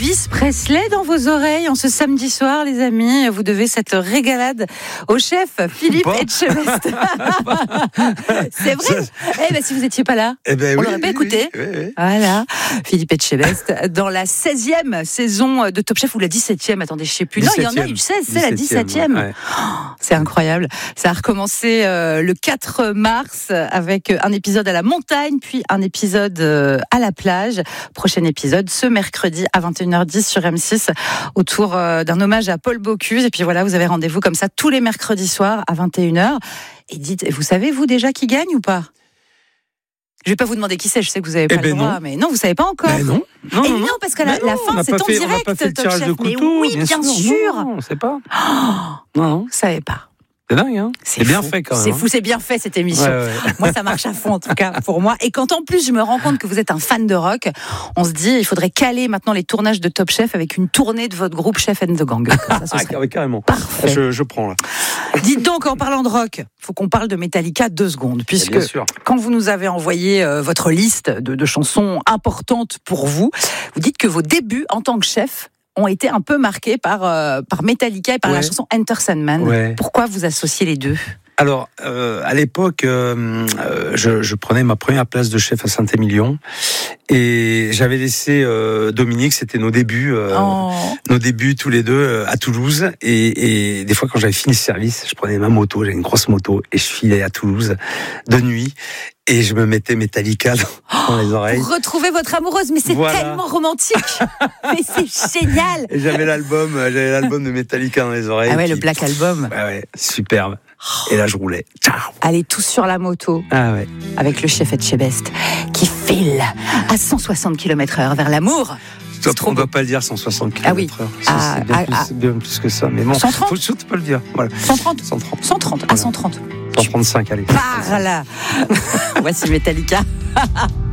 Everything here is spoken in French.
Elvis Presley dans vos oreilles en ce samedi soir, les amis. Vous devez cette régalade au chef Philippe Etchebest. C'est vrai. Si vous n'étiez pas là, on l'aurait pas écouté. Oui. Voilà, Philippe Etchebest dans la 16e saison de Top Chef ou la 17e. Attendez, je sais plus. Non, il y en a eu 16, c'est la 17e. Ouais. C'est incroyable. Ça a recommencé le 4 mars avec un épisode à la montagne, puis un épisode à la plage. Prochain épisode ce mercredi à 21h10 sur M6 autour d'un hommage à Paul Bocuse. Et puis voilà, vous avez rendez-vous comme ça tous les mercredis soirs à 21h. Et dites, vous savez vous déjà qui gagne ou pas ? Je vais pas vous demander qui c'est, je sais que vous avez pas le droit, mais non, vous savez pas encore. Non, parce que la fin c'est en direct. On n'a pas fait le tirage de couteau. Mais oui, bien sûr. Non, on sait pas. Non, vous savez pas. C'est dingue, hein. C'est bien fait quand même. C'est fou, c'est bien fait cette émission. Ouais. Moi, ça marche à fond en tout cas pour moi. Et quand en plus je me rends compte que vous êtes un fan de rock, on se dit il faudrait caler maintenant les tournages de Top Chef avec une tournée de votre groupe Chef and the Gang. Carrément. Parfait. Je prends là. Dites donc, en parlant de rock, il faut qu'on parle de Metallica 2 secondes, puisque quand vous nous avez envoyé votre liste de chansons importantes pour vous, vous dites que vos débuts en tant que chef ont été un peu marqués par Metallica et par la chanson Enter Sandman. Ouais. Pourquoi vous associez les deux ? Alors, à l'époque, je prenais ma première place de chef à Saint-Émilion et j'avais laissé Dominique, c'était nos débuts tous les deux à Toulouse. Et des fois, quand j'avais fini le service, je prenais ma moto, j'avais une grosse moto, et je filais à Toulouse de nuit. Et je me mettais Metallica dans les oreilles. Pour retrouver votre amoureuse, mais c'est tellement romantique. Mais c'est génial. Et j'avais l'album de Metallica dans les oreilles. Ah ouais, le Black Album. Ouais, superbe. Et là, je roulais. Allez tous sur la moto. Ah ouais. Avec le chef Etchebest qui file à 160 km/h vers l'amour. On ne doit pas le dire 160 km/h. Ah oui. C'est bien plus que ça. Mais bon, 130 faut surtout pas le dire. Voilà. 130 à 130. 135, allez. Par là. Voici Metallica.